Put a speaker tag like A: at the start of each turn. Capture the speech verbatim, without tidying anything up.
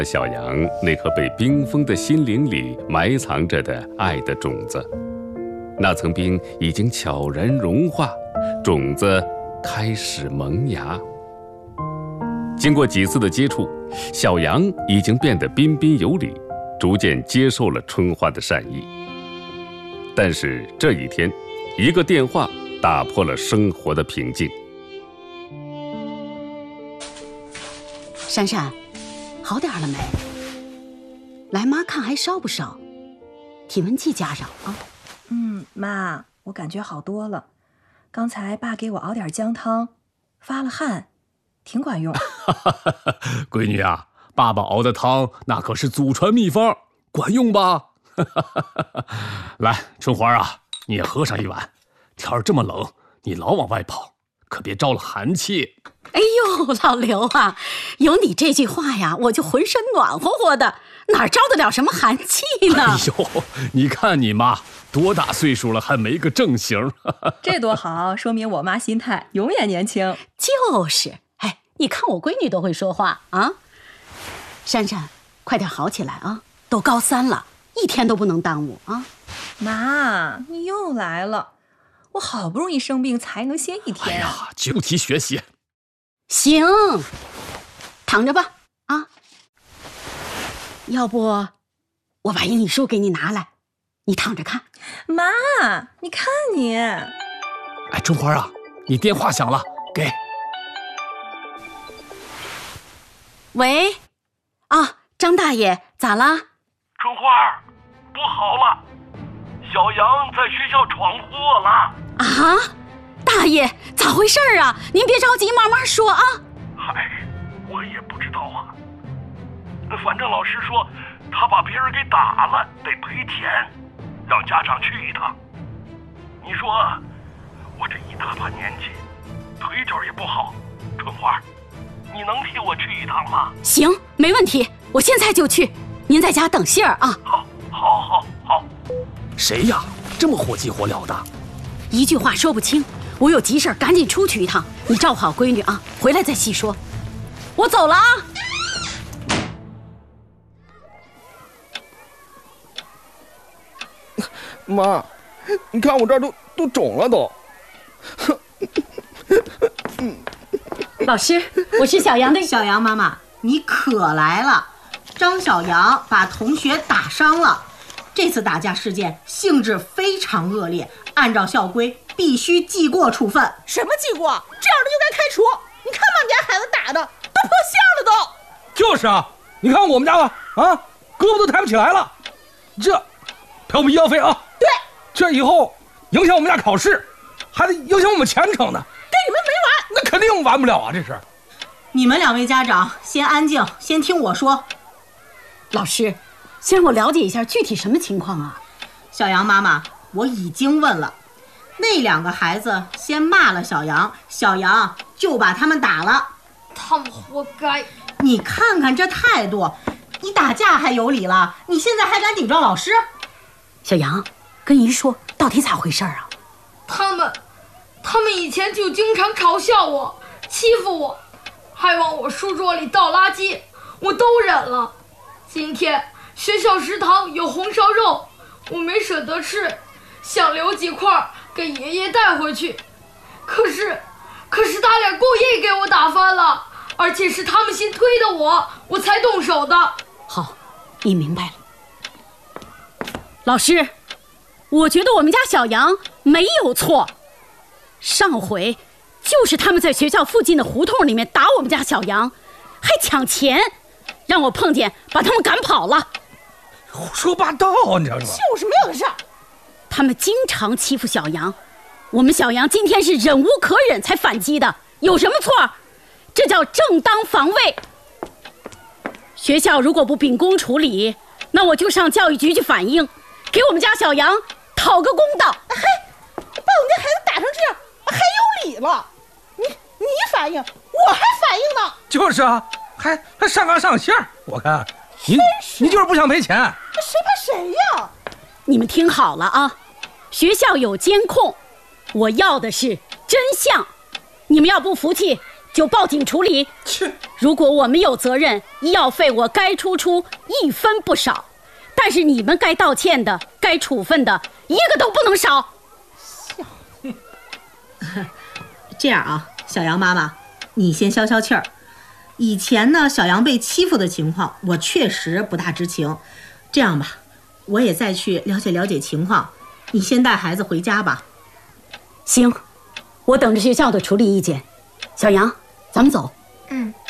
A: 小杨那颗被冰封的心灵里埋藏着的爱的种子，那层冰已经悄然融化，种子开始萌芽。经过几次的接触，小杨已经变得彬彬有礼，逐渐接受了春花的善意。但是这一天，一个电话打破了生活的平静。
B: 珊珊，好点了没？来，妈看还烧不烧？体温计加上啊。
C: 嗯，妈，我感觉好多了。刚才爸给我熬点姜汤，发了汗，挺管用。
D: 闺女啊，爸爸熬的汤那可是祖传秘方，管用吧？来，春花啊，你也喝上一碗。天儿这么冷，你老往外跑，可别招了寒气。
B: 哎呦，老刘啊，有你这句话呀，我就浑身暖和和的，哪招得了什么寒气呢？
D: 哎呦，你看你妈多大岁数了，还没个正形。
C: 这多好，说明我妈心态永远年轻。
B: 就是，哎，你看我闺女都会说话啊。珊珊，快点好起来啊，都高三了，一天都不能耽误啊。
C: 妈，你又来了，我好不容易生病才能歇一天。
D: 哎呀，就提学习。
B: 行，躺着吧啊。要不我把英语书给你拿来，你躺着看。
C: 妈，你看你。
D: 哎，春花啊，你电话响了，给。
B: 喂，啊，张大爷，咋啦？
E: 春花，不好了，小杨在学校闯祸了。
B: 啊，大爷，咋回事啊？您别着急，慢慢说啊。
E: 嗨，我也不知道啊。反正老师说他把别人给打了，得赔钱，让家长去一趟。你说我这一大把年纪，腿脚也不好，春花，你能替我去一趟吗？
B: 行，没问题，我现在就去。您在家等信儿啊。
E: 好，好，好，好。
D: 谁呀？这么火急火燎的？
B: 一句话说不清，我有急事赶紧出去一趟。你照顾好闺女啊，回来再细说。我走了啊。
F: 妈，你看我这儿都都肿了都。
B: 老师，我是小杨的。
G: 小杨妈妈，你可来了。张小杨把同学打伤了，这次打架事件性质非常恶劣，按照校规必须记过处分。
H: 什么记过？这样的就该开除。你看把你家孩子打的都破相了都。
I: 就是啊，你看我们家吧，啊，胳膊都抬不起来了，这赔我们医药费啊。
H: 对，
I: 这以后影响我们家考试，还得影响我们前程呢。
H: 跟你们没完。
I: 那肯定完不了啊，这是。
G: 你们两位家长先安静，先听我说。
B: 老师，先让我了解一下具体什么情况啊？
G: 小杨妈妈，我已经问了，那两个孩子先骂了小杨，小杨就把他们打了。
J: 他们活该。
G: 你看看这态度，你打架还有理了，你现在还敢顶撞老师？
B: 小杨，跟姨说到底咋回事啊？
J: 他们他们以前就经常嘲笑我，欺负我，还往我书桌里倒垃圾，我都忍了。今天学校食堂有红烧肉，我没舍得吃，想留几块给爷爷带回去。可是可是他俩故意给我打翻了，而且是他们先推的我，我才动手的。
B: 好，你明白了。老师，我觉得我们家小杨没有错，上回就是他们在学校附近的胡同里面打我们家小杨，还抢钱，让我碰见把他们赶跑了。
I: 胡说八道，你知道吗？
H: 就是没有的事儿。
B: 他们经常欺负小杨，我们小杨今天是忍无可忍才反击的，有什么错？这叫正当防卫。学校如果不秉公处理，那我就上教育局去反映，给我们家小杨讨个公道。
H: 嘿，把我们家孩子打成这样，还有理了？你你反应，我还反应呢。
I: 就是啊，还还上纲上线，我看你你就是不想赔钱。
H: 这谁怕谁呀？
B: 你们听好了啊，学校有监控，我要的是真相。你们要不服气， 就报警处理。
H: 去，
B: 如果我们有责任，医药费我该出出一分不少，但是你们该道歉的、该处分的，一个都不能少。
G: 这样啊，小杨妈妈，你先消消气儿。以前呢，小杨被欺负的情况，我确实不大知情。这样吧，我也再去了解了解情况。你先带孩子回家吧。
B: 行，我等着学校的处理意见。小杨，咱们走。
J: 嗯。